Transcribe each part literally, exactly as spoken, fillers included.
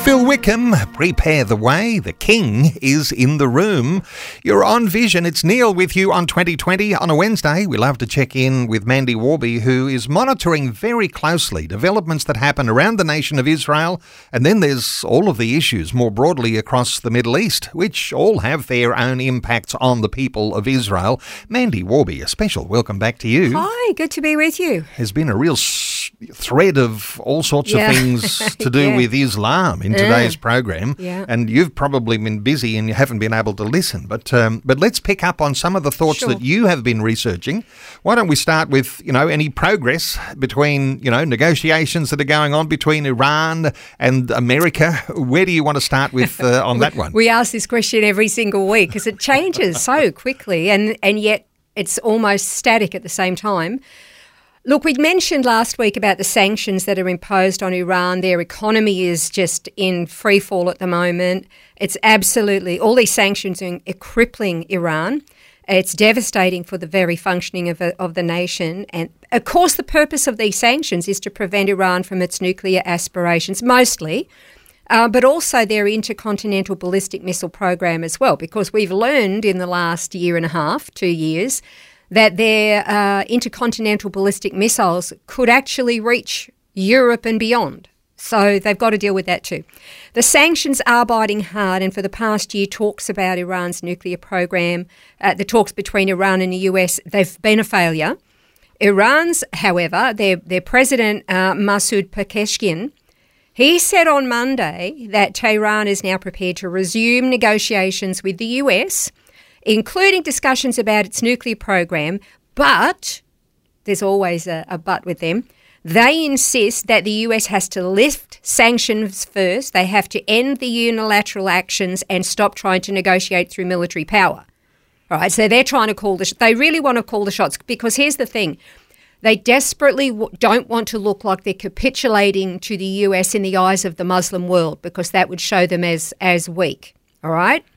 Phil Wickham, prepare the way. The King is in the room. You're on Vision. It's Neil with you on twenty twenty on a Wednesday. We love to check in with Mandy Warby, who is monitoring very closely developments that happen around the nation of Israel. And then there's all of the issues more broadly across the Middle East, which all have their own impacts on the people of Israel. Mandy Warby, a special welcome back to you. Hi, good to be with you. There's been a real s- thread of all sorts Yeah. of things to do Yeah. with Islam in today's program, Yeah. and you've probably been busy and you haven't been able to listen. But um, but let's pick up on some of the thoughts Sure. that you have been researching. Why don't we start with you know any progress between you know negotiations that are going on between Iran and America? Where do you want to start with uh, on that one? We ask this question every single week because it changes so quickly and, and yet it's almost static at the same time. Look, we mentioned last week about the sanctions that are imposed on Iran. Their economy is just in free fall at the moment. It's absolutely, all these sanctions are crippling Iran. It's devastating for the very functioning of, of the nation. And of course, the purpose of these sanctions is to prevent Iran from its nuclear aspirations, mostly, uh, but also their intercontinental ballistic missile program as well, because we've learned in the last year and a half, two years, that their uh, intercontinental ballistic missiles could actually reach Europe and beyond. So they've got to deal with that too. The sanctions are biting hard, and for the past year, talks about Iran's nuclear program, uh, the talks between Iran and the U S, they've been a failure. Iran's, however, their, their president, uh, Masoud Pezeshkian, he said on Monday that Tehran is now prepared to resume negotiations with the U S, including discussions about its nuclear program, but there's always a, a but with them. They insist that the U S has to lift sanctions first. They have to end the unilateral actions and stop trying to negotiate through military power. All right, so they're trying to call the sh- they really want to call the shots, because here's the thing. They desperately w- don't want to look like they're capitulating to the U S in the eyes of the Muslim world, because that would show them as, as weak. All right?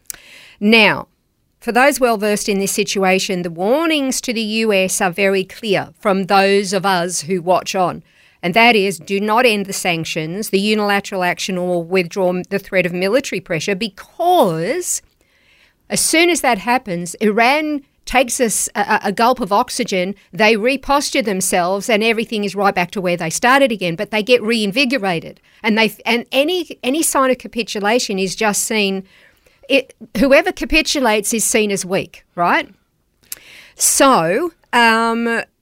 Now, for those well-versed in this situation, the warnings to the U S are very clear from those of us who watch on. And that is, do not end the sanctions, the unilateral action, or withdraw the threat of military pressure, because as soon as that happens, Iran takes us a, a gulp of oxygen, they reposture themselves, and everything is right back to where they started again. But they get reinvigorated. And they and any any sign of capitulation is just seen... It, whoever capitulates is seen as weak, right? So um,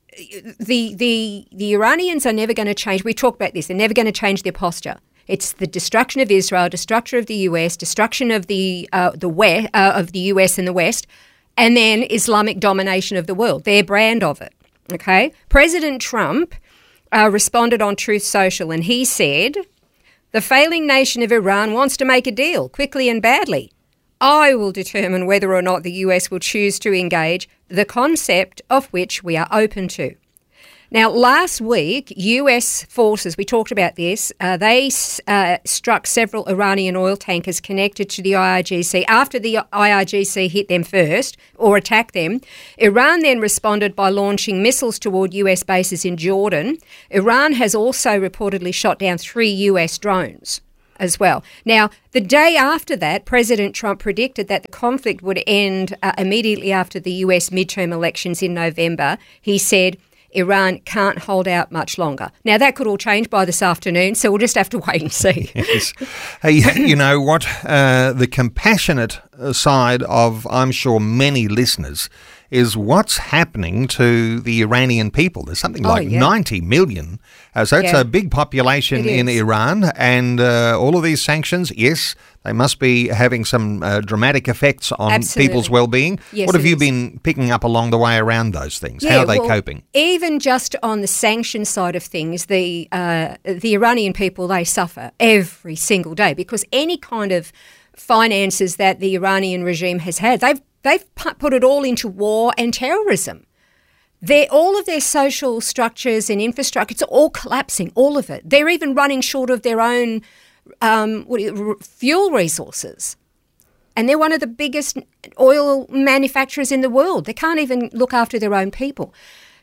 the the the Iranians are never going to change. We talked about this. They're never going to change their posture. It's the destruction of Israel, destruction of the U S, destruction of the uh, the West, uh, of the U S and the West, and then Islamic domination of the world. Their brand of it. Okay. President Trump uh, responded on Truth Social, and he said, "The failing nation of Iran wants to make a deal quickly and badly. I will determine whether or not the U S will choose to engage, the concept of which we are open to." Now, last week, U S forces, we talked about this, uh, they uh, struck several Iranian oil tankers connected to the I R G C. After the I R G C hit them first, or attacked them, Iran then responded by launching missiles toward U S bases in Jordan. Iran has also reportedly shot down three U S drones as well. Now, the day after that, President Trump predicted that the conflict would end uh, immediately after the U S midterm elections in November. He said Iran can't hold out much longer. Now, that could all change by this afternoon, so we'll just have to wait and see. Yes. Hey, you know what? Uh, the compassionate side of, I'm sure, many listeners is what's happening to the Iranian people. There's something Oh, like yeah. ninety million. Uh, so it's Yeah. a big population It in is. Iran, and uh, all of these sanctions, yes, they must be having some uh, dramatic effects on Absolutely. people's well-being. Yes, what have it you is. been picking up along the way around those things? How Yeah, are they well, coping? Even just on the sanction side of things, the uh, the Iranian people, they suffer every single day, because any kind of finances that the Iranian regime has had, they've they've pu- put it all into war and terrorism. They're, all of their social structures and infrastructure, it's all collapsing, all of it. They're even running short of their own um, what, r- fuel resources. And they're one of the biggest oil manufacturers in the world. They can't even look after their own people.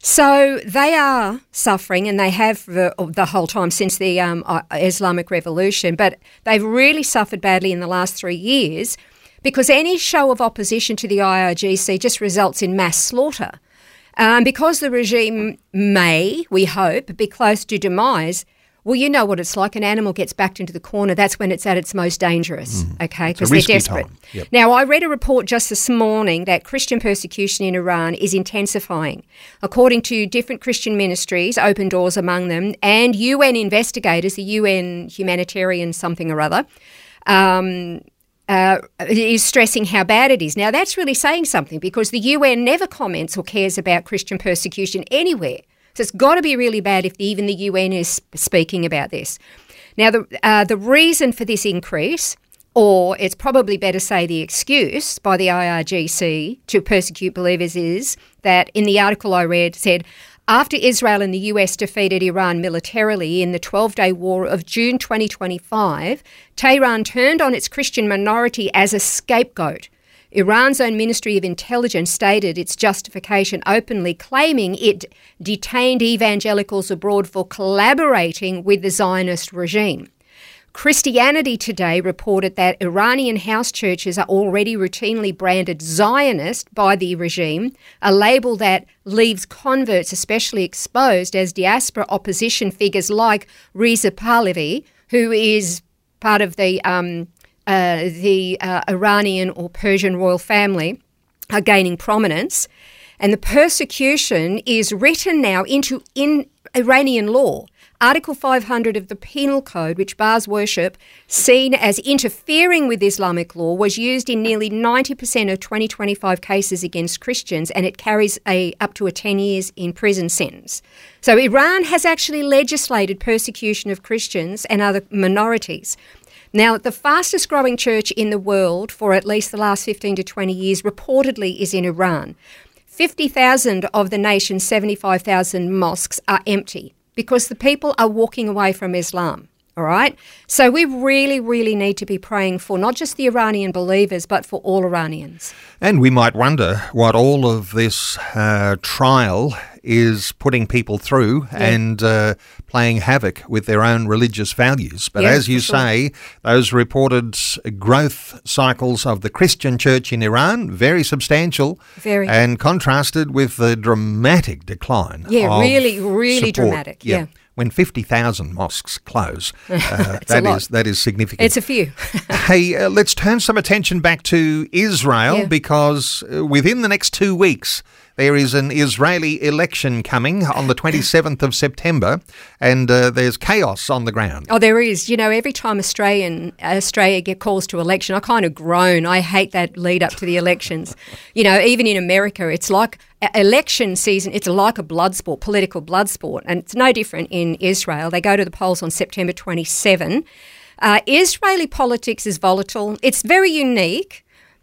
So they are suffering, and they have the, the whole time since the um, Islamic Revolution, but they've really suffered badly in the last three years because any show of opposition to the I R G C just results in mass slaughter. Um, because the regime may, we hope, be close to demise. Well, you know what it's like. An animal gets backed into the corner. That's when it's at its most dangerous, mm. okay, because they're desperate. Yep. Now, I read a report just this morning that Christian persecution in Iran is intensifying. According to different Christian ministries, Open Doors among them, and U N investigators, the U N humanitarian something or other, um, uh, is stressing how bad it is. Now, that's really saying something because the U N never comments or cares about Christian persecution anywhere. So it's got to be really bad if even the U N is speaking about this. Now, the uh, the reason for this increase, or it's probably better say the excuse by the I R G C to persecute believers, is that in the article I read said, after Israel and the U S defeated Iran militarily in the twelve-day war of June twenty twenty-five, Tehran turned on its Christian minority as a scapegoat. Iran's own Ministry of Intelligence stated its justification openly, claiming it detained evangelicals abroad for collaborating with the Zionist regime. Christianity Today reported that Iranian house churches are already routinely branded Zionist by the regime, a label that leaves converts especially exposed as diaspora opposition figures like Reza Pahlavi, who is part of the um, Uh, the uh, Iranian or Persian royal family, are gaining prominence. And the persecution is written now into in Iranian law. Article five hundred of the Penal Code, which bars worship, seen as interfering with Islamic law, was used in nearly ninety percent of twenty twenty-five cases against Christians, and it carries a up to a ten years in prison sentence. So Iran has actually legislated persecution of Christians and other minorities. Now, the fastest growing church in the world for at least the last fifteen to twenty years reportedly is in Iran. fifty thousand of the nation's seventy-five thousand mosques are empty because the people are walking away from Islam, all right? So we really, really need to be praying for not just the Iranian believers, but for all Iranians. And we might wonder what all of this uh, trial is putting people through yeah. and uh, playing havoc with their own religious values. But yeah, as you sure. say, those reported growth cycles of the Christian church in Iran, very substantial, very. and contrasted with the dramatic decline. Yeah, of really, really support. dramatic, yeah. yeah. When fifty thousand mosques close, uh, that is that is significant. It's a few. Hey, uh, let's turn some attention back to Israel yeah. because uh, within the next two weeks, there is an Israeli election coming on the twenty-seventh of September, and uh, there's chaos on the ground. Oh, there is. You know, every time Australian Australia get calls to election, I kind of groan. I hate that lead up to the elections. You know, even in America, it's like election season. It's like a blood sport, political blood sport, and it's no different in Israel. They go to the polls on September twenty-seventh. Uh, Israeli politics is volatile. It's very unique.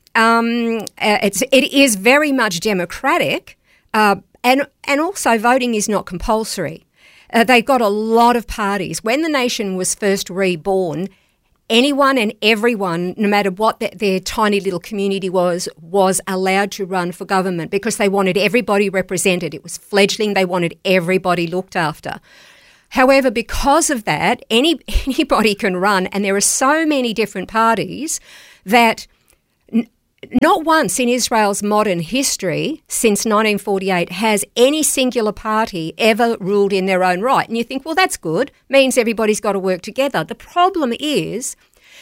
Um, uh, it's it is very much democratic, uh, and and also voting is not compulsory. Uh, they've got a lot of parties. When the nation was first reborn, anyone and everyone, no matter what the, their tiny little community was, was allowed to run for government because they wanted everybody represented. It was fledgling. They wanted everybody looked after. However, because of that, any anybody can run, and there are so many different parties that n- not once in Israel's modern history since nineteen forty-eight has any singular party ever ruled in their own right. And you think, well, that's good, means everybody's got to work together. The problem is,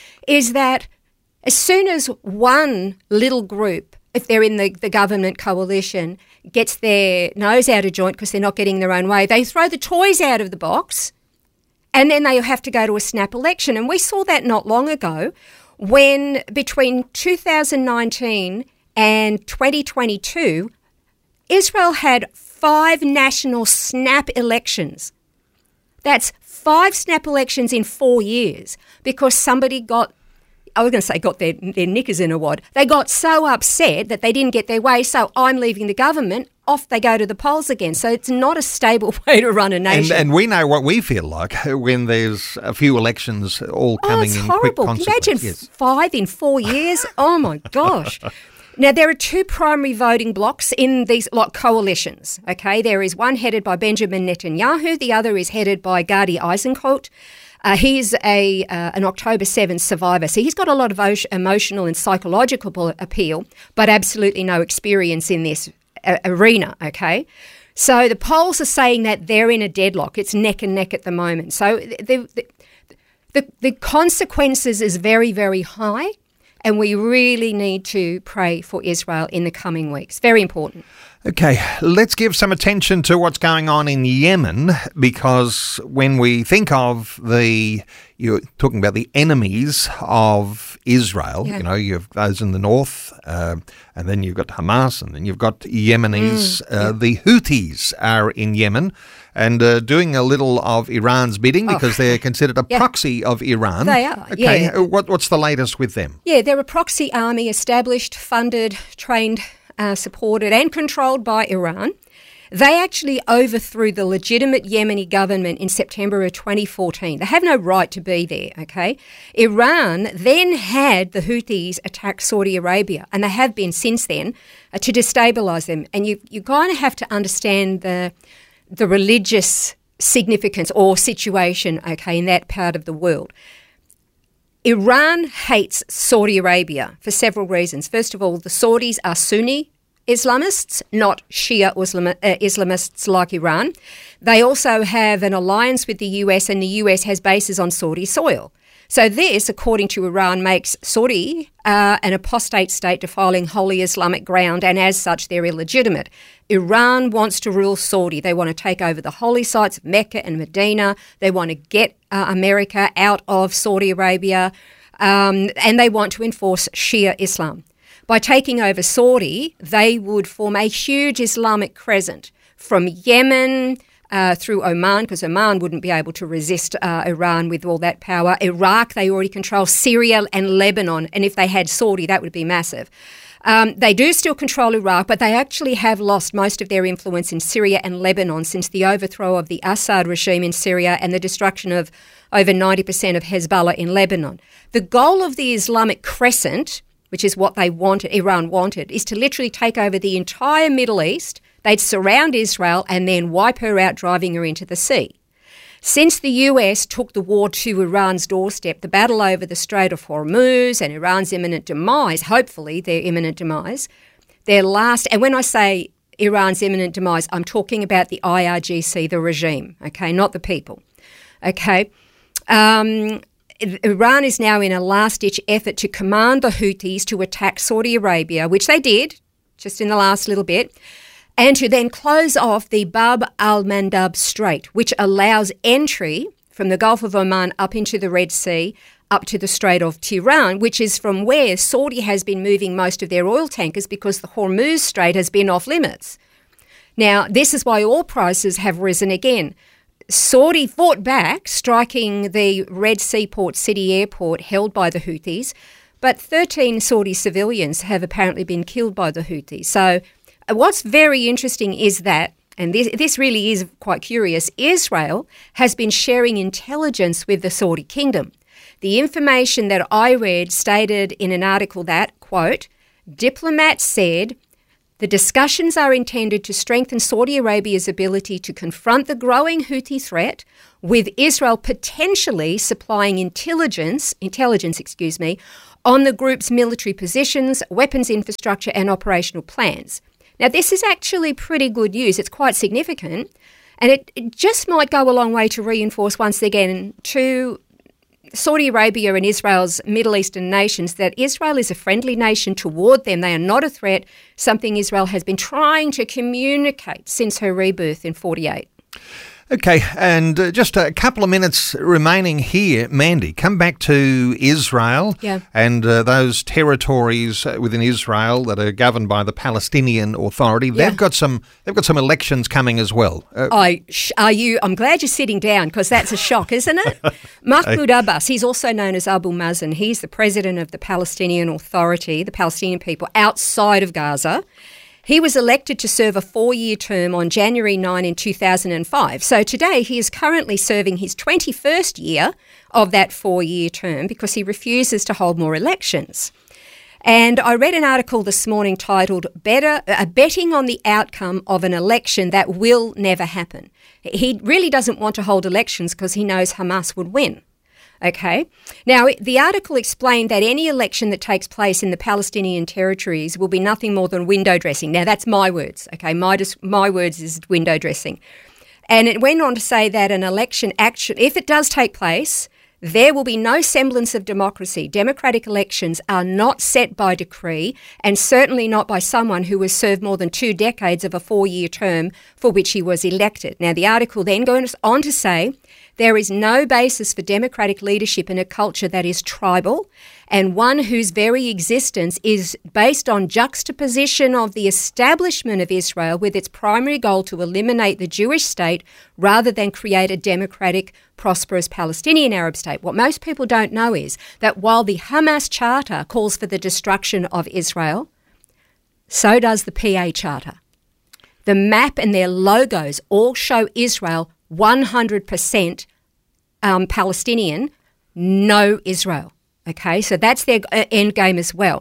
is that as soon as one little group, if they're in the, the government coalition, gets their nose out of joint because they're not getting their own way, they throw the toys out of the box and then they have to go to a snap election. And we saw that not long ago when between two thousand nineteen and twenty twenty-two, Israel had five national snap elections. That's five snap elections in four years because somebody got, I was going to say got their, their knickers in a wad. They got so upset that they didn't get their way, so I'm leaving the government. Off they go to the polls again. So it's not a stable way to run a nation. And, and we know what we feel like when there's a few elections all coming oh, it's in horrible. quick consequence. Can you imagine yes. five in four years? Oh, my gosh. Now, there are two primary voting blocs in these like coalitions, okay? There is one headed by Benjamin Netanyahu, the other is headed by Gadi Eisenkot. Uh, he's a uh, an October seventh survivor, so he's got a lot of o- emotional and psychological appeal, but absolutely no experience in this uh, arena, okay? So the polls are saying that they're in a deadlock. It's neck and neck at the moment. So the the, the, the consequences is very, very high, and we really need to pray for Israel in the coming weeks. Very important. Okay, let's give some attention to what's going on in Yemen, because when we think of the, you're talking about the enemies of Israel, yeah. you know, you have those in the north, uh, and then you've got Hamas, and then you've got Yemenis. Mm, uh, yeah. The Houthis are in Yemen and uh, doing a little of Iran's bidding because oh. they're considered a yeah. proxy of Iran. They are, okay, yeah. what, what's the latest with them? Yeah, they're a proxy army established, funded, trained, Uh, supported and controlled by Iran. They actually overthrew the legitimate Yemeni government in September of twenty fourteen. They have no right to be there, okay? Iran then had the Houthis attack Saudi Arabia, and they have been since then, uh, to destabilise them. And you you kind of have to understand the the religious significance or situation, okay, in that part of the world. Iran hates Saudi Arabia for several reasons. First of all, the Saudis are Sunni Islamists, not Shia Islam- uh, Islamists like Iran. They also have an alliance with the U S, and the U S has bases on Saudi soil. So this, according to Iran, makes Saudi uh, an apostate state defiling holy Islamic ground, and as such, they're illegitimate. Iran wants to rule Saudi. They want to take over the holy sites of Mecca and Medina. They want to get uh, America out of Saudi Arabia, um, and they want to enforce Shia Islam. By taking over Saudi, they would form a huge Islamic crescent from Yemen uh, through Oman, because Oman wouldn't be able to resist uh, Iran with all that power. Iraq, they already control, Syria and Lebanon, and if they had Saudi, that would be massive. Um, they do still control Iraq, but they actually have lost most of their influence in Syria and Lebanon since the overthrow of the Assad regime in Syria and the destruction of over ninety percent of Hezbollah in Lebanon. The goal of the Islamic crescent, which is what they wanted, Iran wanted, is to literally take over the entire Middle East. They'd surround Israel and then wipe her out, driving her into the sea. Since the U S took the war to Iran's doorstep, the battle over the Strait of Hormuz and Iran's imminent demise, hopefully their imminent demise, their last, and when I say Iran's imminent demise, I'm talking about the I R G C, the regime, okay, not the people, okay. Um, Iran is now in a last-ditch effort to command the Houthis to attack Saudi Arabia, which they did just in the last little bit, and to then close off the Bab al-Mandab Strait, which allows entry from the Gulf of Oman up into the Red Sea, up to the Strait of Tiran, which is from where Saudi has been moving most of their oil tankers because the Hormuz Strait has been off limits. Now, this is why oil prices have risen again. Saudi fought back, striking the Red Sea port city airport held by the Houthis, but thirteen Saudi civilians have apparently been killed by the Houthis. So what's very interesting is that, and this, this really is quite curious, Israel has been sharing intelligence with the Saudi kingdom. The information that I read stated in an article that, quote, diplomats said, the discussions are intended to strengthen Saudi Arabia's ability to confront the growing Houthi threat, with Israel potentially supplying intelligence, intelligence, excuse me, on the group's military positions, weapons infrastructure and operational plans. Now, this is actually pretty good news. It's quite significant, and it, it just might go a long way to reinforce once again to Saudi Arabia and Israel's Middle Eastern nations that Israel is a friendly nation toward them. They are not a threat, something Israel has been trying to communicate since her rebirth in forty-eight. Okay, and uh, just a couple of minutes remaining here. Mandy, come back to Israel yeah. and uh, those territories within Israel that are governed by the Palestinian Authority. Yeah. They've got some. They've got some elections coming as well. Uh, I are you? I'm glad you're sitting down because that's a shock, isn't it? Mahmoud Abbas. He's also known as Abu Mazen. He's the president of the Palestinian Authority, the Palestinian people outside of Gaza. He was elected to serve a four-year term on January ninth in two thousand five. So today he is currently serving his twenty-first year of that four-year term because he refuses to hold more elections. And I read an article this morning titled Better, uh, Betting on the Outcome of an Election That Will Never Happen. He really doesn't want to hold elections because he knows Hamas would win. Okay. Now, the article explained that any election that takes place in the Palestinian territories will be nothing more than window dressing. Now, that's my words. Okay. My, my words is window dressing. And it went on to say that an election action, if it does take place, there will be no semblance of democracy. Democratic elections are not set by decree, and certainly not by someone who has served more than two decades of a four-year term for which he was elected. Now, the article then goes on to say there is no basis for democratic leadership in a culture that is tribal and one whose very existence is based on juxtaposition of the establishment of Israel with its primary goal to eliminate the Jewish state rather than create a democratic, prosperous Palestinian Arab state. What most people don't know is that while the Hamas Charter calls for the destruction of Israel, so does the P A Charter. The map and their logos all show Israel one hundred percent um, Palestinian, no Israel. Okay, so that's their end game as well.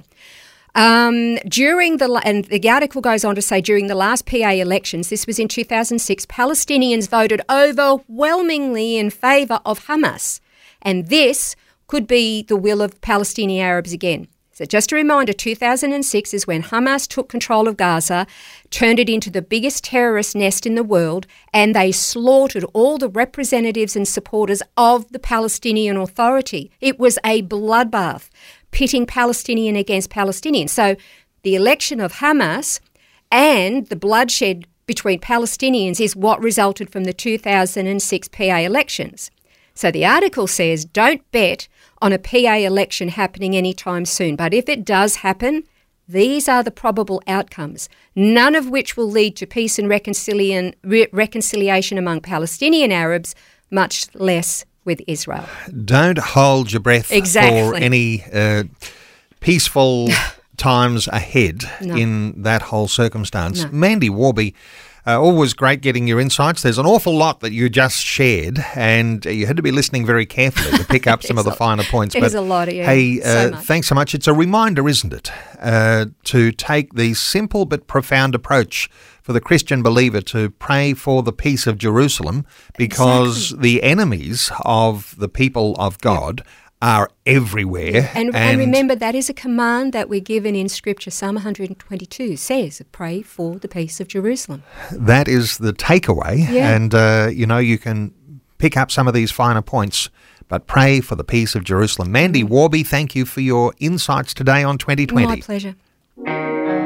Um, during the and the article goes on to say during the last P A elections, this was in two thousand six, Palestinians voted overwhelmingly in favour of Hamas, and this could be the will of Palestinian Arabs again. So just a reminder, two thousand six is when Hamas took control of Gaza, turned it into the biggest terrorist nest in the world, and they slaughtered all the representatives and supporters of the Palestinian Authority. It was a bloodbath, pitting Palestinian against Palestinian. So the election of Hamas and the bloodshed between Palestinians is what resulted from the two thousand six P A elections. So the article says don't bet on a P A election happening anytime soon. But if it does happen, these are the probable outcomes, none of which will lead to peace and reconciliation, re- reconciliation among Palestinian Arabs, much less with Israel. Don't hold your breath exactly. for any uh, peaceful times ahead no. in that whole circumstance. No. Mandy Warby, Uh, always great getting your insights. There's an awful lot that you just shared, and uh, you had to be listening very carefully to pick up some of the finer points. There's a lot, yeah. Hey, uh, so much. Thanks so much. It's a reminder, isn't it, uh, to take the simple but profound approach for the Christian believer to pray for the peace of Jerusalem, because exactly. the enemies of the people of God yeah. are everywhere. And, and, and remember, that is a command that we're given in Scripture. Psalm one hundred twenty-two says, pray for the peace of Jerusalem. That is the takeaway. Yeah. And, uh, you know, you can pick up some of these finer points, but pray for the peace of Jerusalem. Mandy Warby, thank you for your insights today on twenty twenty. My pleasure.